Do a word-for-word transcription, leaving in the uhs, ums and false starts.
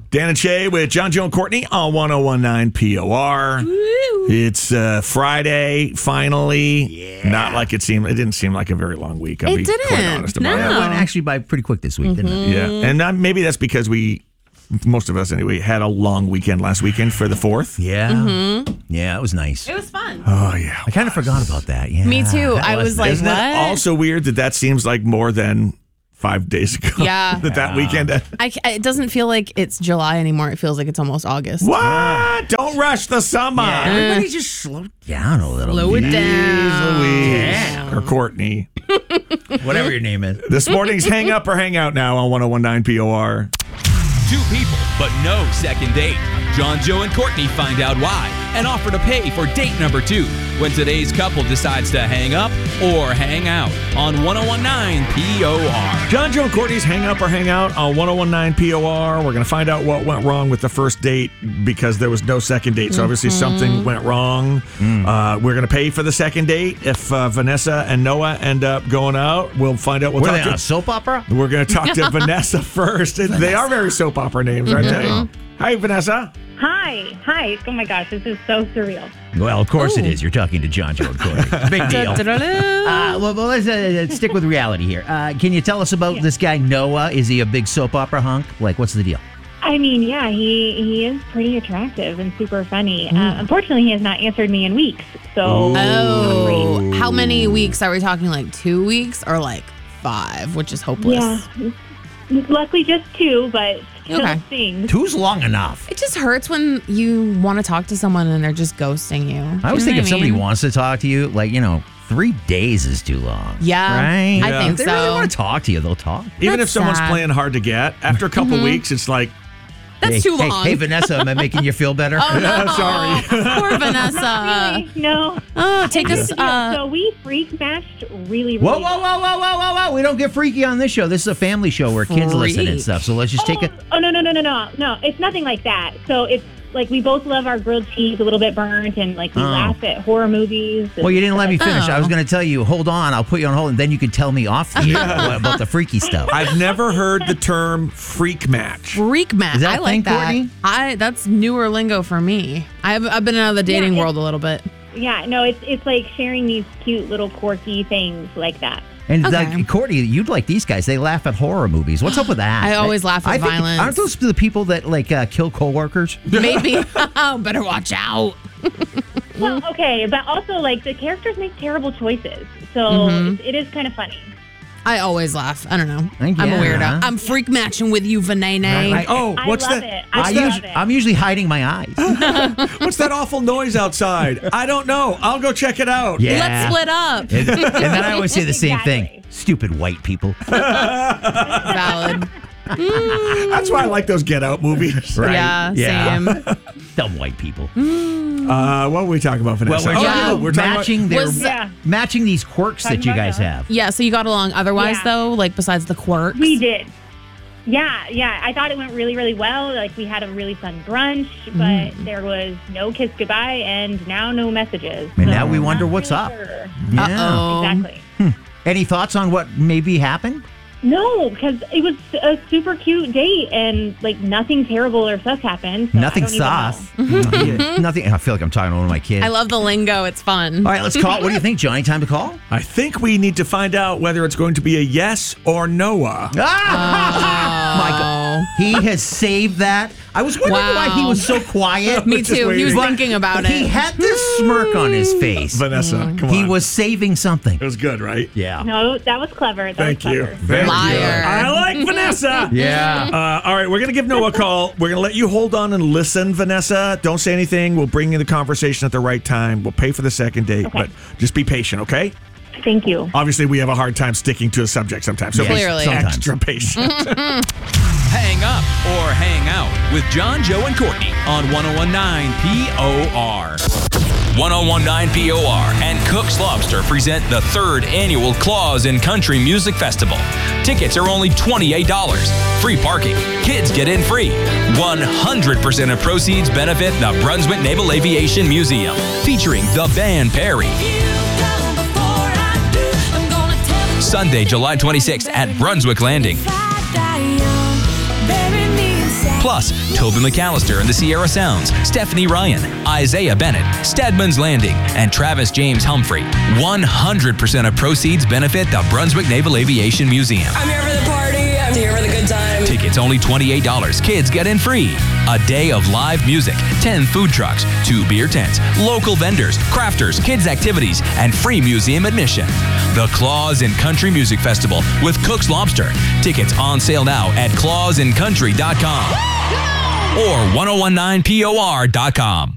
Dan and Shay with John, Joe, and Courtney on one oh one nine P O R. Woo. It's uh, Friday, finally. Yeah. Not like it seemed. It didn't seem like a very long week. I'll it be didn't. quite honest about no. it. It went actually by pretty quick this week, mm-hmm. didn't it? Yeah. And uh, maybe that's because we, most of us anyway, had a long weekend last weekend for the fourth. Yeah. Mm-hmm. Yeah, it was nice. It was fun. Oh, yeah. I kind of forgot about that. Yeah. Me too. That I was, was like, Isn't what? it also weird that that seems like more than five days ago? Yeah. that that weekend. I, it doesn't feel like it's July anymore. It feels like it's almost August. What? Yeah. Don't rush the summer. Yeah, everybody just slow down a little. Slow it down. Louise. Yeah. Or Courtney. Whatever your name is. This morning's Hang Up or Hang Out now on one oh one nine P O R. Two people, but no second date. John, Joe, and Courtney find out why and offer to pay for date number two when today's couple decides to hang up or hang out on one oh one nine P O R. John, Joe, and Courtney's Hang Up or Hang Out on one oh one nine P O R. We're going to find out what went wrong with the first date because there was no second date. So obviously mm-hmm. something went wrong. Mm. Uh, we're going to pay for the second date. If uh, Vanessa and Noah end up going out, we'll find out. We'll Were talk they to on a soap opera? We're going to talk to Vanessa first. Vanessa. They are very soap opera names, aren't mm-hmm. they? Hi, Vanessa. Hi. Hi. Oh, my gosh. This is so surreal. Well, of course Ooh. It is. You're talking to John, Joe, and Courtney. Big deal. uh, well, well, let's uh, stick with reality here. Uh, can you tell us about yeah. this guy, Noah? Is he a big soap opera hunk? Like, what's the deal? I mean, yeah, he, he is pretty attractive and super funny. Mm. Uh, unfortunately, he has not answered me in weeks. So, oh, how many weeks are we talking? Like two weeks or like five, which is hopeless? Yeah. Luckily, just two, but still okay. stings. Two's long enough. It just hurts when you want to talk to someone and they're just ghosting you. I always you think if I mean? somebody wants to talk to you, like, you know, three days is too long. Yeah, right? I yeah. think if they so. If they really want to talk to you, they'll talk. Even That's if someone's sad. playing hard to get, after a couple mm-hmm. weeks, it's like, That's hey, too long. Hey, hey, Vanessa, am I making you feel better? Oh, no. Sorry. Poor Vanessa. Really? No. Oh, take us. Uh, Uh, so we freak matched really, really Whoa, whoa, whoa, whoa, whoa, whoa, whoa. We don't get freaky on this show. This is a family show where kids Freak. listen and stuff. So let's just take oh, it. Oh, no, no, no, no, no. No, it's nothing like that. So it's like we both love our grilled cheese a little bit burnt, and like we Oh. laugh at horror movies. Well, you didn't let me finish. Oh. I was going to tell you, hold on, I'll put you on hold, and then you can tell me off the air about the freaky stuff. I've never heard the term freak match. freak match. Is that I a like thing, that. Courtney? I that's newer lingo for me. I've I've been out of the dating Yeah, world a little bit. Yeah, no, it's it's like sharing these cute little quirky things like that. And Okay. like, Courtney, you'd like these guys. They laugh at horror movies. What's up with that? I always laugh at I think- violence. Aren't those the people that like uh, kill coworkers? Maybe. Oh, better watch out. Well, okay, but also like the characters make terrible choices, so Mhm. it, it is kind of funny. I always laugh. I don't know. I I'm a guess. weirdo. I'm freak matching with you, Vanene. I- oh, I what's love that? it. I I love us- it. I'm usually hiding my eyes. What's that awful noise outside? I don't know. I'll go check it out. Yeah. Let's split up. And, and then I always say the same Exactly. thing. Stupid white people. Valid. That's why I like those Get Out movies. Right. Yeah, Yeah. same. Dumb white people. Uh, what were we talking about, Vanessa? Well, we're, Oh, talking yeah. about we're talking matching about, their Was- Yeah. matching these quirks that Talking you about guys that. have. Yeah, so you got along otherwise, Yeah. though? Like, besides the quirks? We did. Yeah, yeah. I thought it went really, really well. Like we had a really fun brunch, but there was no kiss goodbye and now no messages. And So now we I'm wonder not what's really up. sure. Yeah. Uh-oh. Exactly. Any thoughts on what maybe happened? No, because it was a super cute date and like nothing terrible or sus happened. So Nothing I don't even know. sauce. Yeah, Nothing. I feel like I'm talking to one of my kids. I love the lingo. It's fun. All right, let's call. What do you think, Johnny? Time to call? I think we need to find out whether it's going to be a yes or Noah. Ah! My God. He has saved that. I was wondering Wow. why he was so quiet. Me Just too. He was waiting. thinking about He it. had this smirk on his face. Vanessa, come on. He was saving something. It was good, right? Yeah. No, that was clever. That Thank was you. clever. Thank you. Liar. I like Vanessa. Yeah. Uh, all right, we're going to give Noah a call. We're going to let you hold on and listen, Vanessa. Don't say anything. We'll bring you the conversation at the right time. We'll pay for the second date, Okay. but just be patient, okay? Thank you. Obviously, we have a hard time sticking to a subject sometimes, so Yes, be Clearly. sometimes. extra patient. Hang up or hang out with John, Joe, and Courtney on one oh one nine P O R. one oh one nine P O R and Cook's Lobster present the third annual Claus in Country Music Festival. Tickets are only twenty-eight dollars. Free parking. Kids get in free. one hundred percent of proceeds benefit the Brunswick Naval Aviation Museum, featuring the band Perry. Sunday, July twenty-sixth at Brunswick Landing. Plus, Toby McAllister and the Sierra Sounds, Stephanie Ryan, Isaiah Bennett, Stedman's Landing, and Travis James Humphrey. one hundred percent of proceeds benefit the Brunswick Naval Aviation Museum. I'm here for the party. I'm here for the good time. Tickets only twenty-eight dollars. Kids get in free. A day of live music, ten food trucks, two beer tents, local vendors, crafters, kids activities, and free museum admission. The Claws in Country Music Festival with Cook's Lobster. Tickets on sale now at claws in country dot com or ten nineteen P O R dot com.